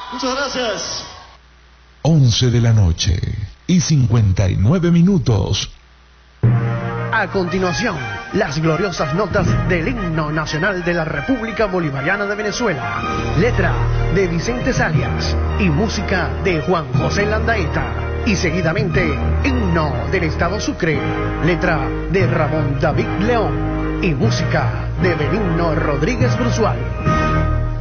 Muchas gracias. 11 de la noche y 59 minutos. A continuación, las gloriosas notas del himno nacional de la República Bolivariana de Venezuela. Letra de Vicente Arias y música de Juan José Landaeta. Y seguidamente, himno del Estado Sucre. Letra de Ramón David León y música de Benigno Rodríguez Brusual.